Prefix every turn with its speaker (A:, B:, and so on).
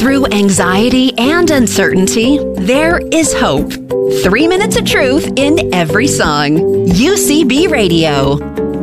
A: Through anxiety and uncertainty, there is hope. 3 minutes of truth in every song. UCB Radio.